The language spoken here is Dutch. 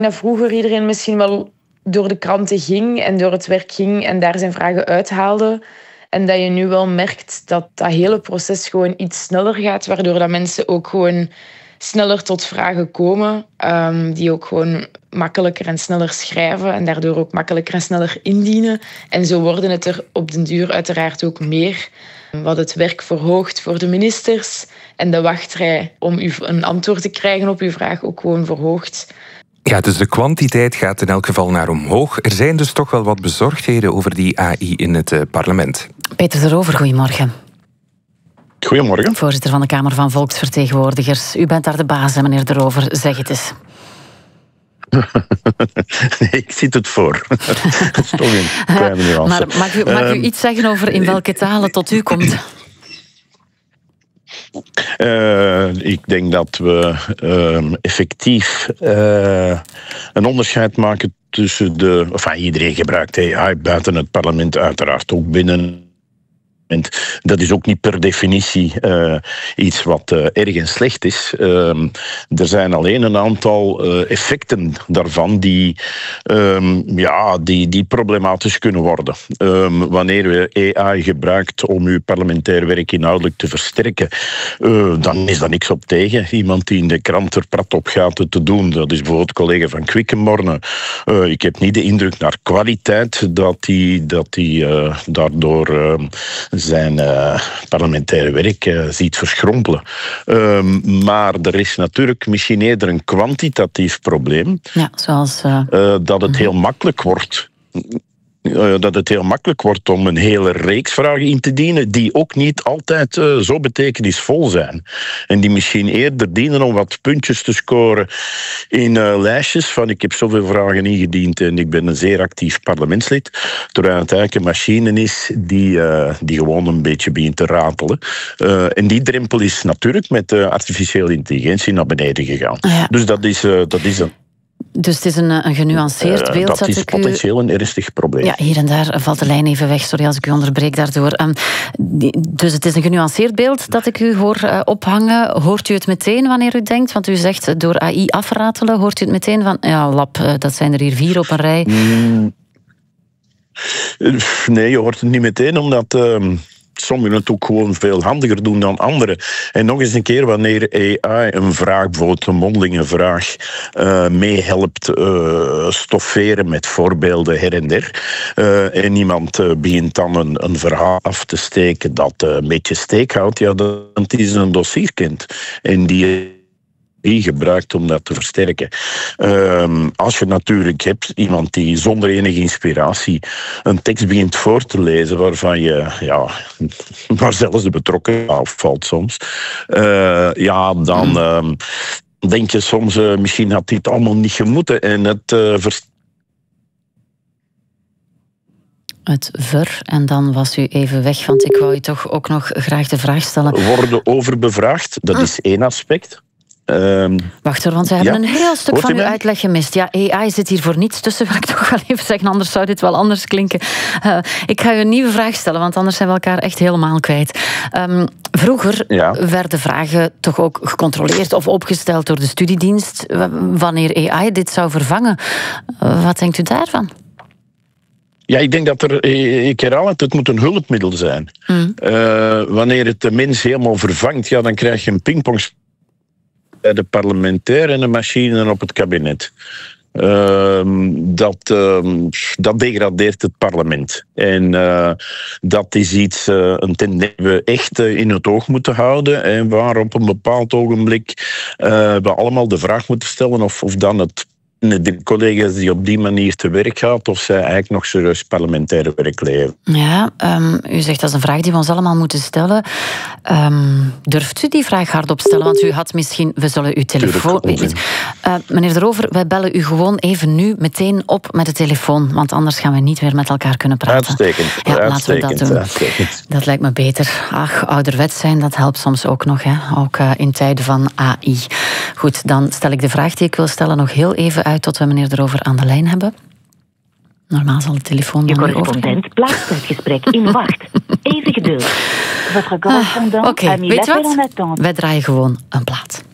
Dat vroeger iedereen misschien wel door de kranten ging en door het werk ging en daar zijn vragen uithaalde. En dat je nu wel merkt dat dat hele proces gewoon iets sneller gaat, waardoor dat mensen ook gewoon sneller tot vragen komen, die ook gewoon makkelijker en sneller schrijven en daardoor ook makkelijker en sneller indienen. En zo worden het er op den duur uiteraard ook meer, wat het werk verhoogt voor de ministers en de wachtrij om een antwoord te krijgen op uw vraag ook gewoon verhoogt. Ja, dus de kwantiteit gaat in elk geval naar omhoog. Er zijn dus toch wel wat bezorgdheden over die AI in het parlement. Peter de Rover, goedemorgen. Goedemorgen. Voorzitter van de Kamer van Volksvertegenwoordigers. U bent daar de baas, hè, meneer de Rover. Zeg het eens. Nee, ik zit het voor. Dat is toch een kleine nuance. Maar mag u iets zeggen over in welke taal het tot u komt? Ik denk dat we effectief een onderscheid maken tussen iedereen gebruikt AI buiten het parlement, uiteraard ook binnen. Dat is ook niet per definitie iets wat erg en slecht is. Er zijn alleen een aantal effecten daarvan die problematisch kunnen worden. Wanneer we AI gebruikt om uw parlementair werk inhoudelijk te versterken, dan is daar niks op tegen. Iemand die in de krant er prat op gaat het te doen, dat is bijvoorbeeld collega van Quickenborne. Ik heb niet de indruk naar kwaliteit dat hij daardoor zijn parlementaire werk ziet verschrompelen. Maar er is natuurlijk misschien eerder een kwantitatief probleem. Ja, zoals... dat het heel makkelijk wordt. Dat het heel makkelijk wordt om een hele reeks vragen in te dienen die ook niet altijd zo betekenisvol zijn. En die misschien eerder dienen om wat puntjes te scoren in lijstjes van ik heb zoveel vragen ingediend en ik ben een zeer actief parlementslid. Terwijl het eigenlijk een machine is die gewoon een beetje begint te ratelen. En die drempel is natuurlijk met artificiële intelligentie naar beneden gegaan. Ja. Dus dat is een... Dus het is een genuanceerd beeld. Dat is potentieel een ernstig probleem. Ja, hier en daar valt de lijn even weg. Sorry als ik u onderbreek daardoor. Dus het is een genuanceerd beeld dat ik u hoor ophangen. Hoort u het meteen wanneer u denkt? Want u zegt door AI afratelen. Hoort u het meteen van, ja, lap, dat zijn er hier 4 op een rij? Nee, je hoort het niet meteen, omdat... sommigen het ook gewoon veel handiger doen dan anderen. En nog eens een keer, wanneer AI een vraag, bijvoorbeeld een mondelinge vraag, meehelpt stofferen met voorbeelden her en der, en iemand begint dan een verhaal af te steken dat een beetje steek houdt, ja, dat is een dossierkind. En die gebruikt om dat te versterken. Als je natuurlijk hebt iemand die zonder enige inspiratie een tekst begint voor te lezen waarvan waar zelfs de betrokkenen afvalt soms, dan denk je soms misschien had dit allemaal niet gemoeten en en dan was u even weg, want ik wou u toch ook nog graag de vraag stellen. Worden overbevraagd, dat is één aspect. Wacht hoor, want we hebben een heel stuk van uw uitleg gemist. Ja, AI zit hier voor niets tussen, wil ik toch wel even zeggen, anders zou dit wel anders klinken. Ik ga u een nieuwe vraag stellen, want anders zijn we elkaar echt helemaal kwijt. Vroeger werden vragen toch ook gecontroleerd of opgesteld door de studiedienst wanneer AI dit zou vervangen. Wat denkt u daarvan? Ja, ik denk dat ik herhaal het moet een hulpmiddel zijn. Wanneer het de mens helemaal vervangt, ja, dan krijg je een pingpong bij de parlementair en een machine op het kabinet. Dat degradeert het parlement. En dat is een tendens die we echt in het oog moeten houden. En waar op een bepaald ogenblik we allemaal de vraag moeten stellen of dan de collega's die op die manier te werk gaat, of zij eigenlijk nog serieus parlementaire werk leveren. Ja, u zegt dat is een vraag die we ons allemaal moeten stellen. Durft u die vraag hardop stellen? Want u had misschien... We zullen uw telefoon... meneer de Rover, wij bellen u gewoon even nu meteen op met de telefoon, want anders gaan we niet meer met elkaar kunnen praten. Uitstekend. Ja, laten we dat doen. Uitstekend. Dat lijkt me beter. Ach, ouderwets zijn, dat helpt soms ook nog. Hè? Ook in tijden van AI. Goed, dan stel ik de vraag die ik wil stellen nog heel even uit tot we meneer erover aan de lijn hebben. Normaal zal de telefoon dan weer overgaan. Je correspondent plaatst het gesprek in wacht. Even geduld. Votre correspondant Oké, weet je wat? Wij draaien gewoon een plaat.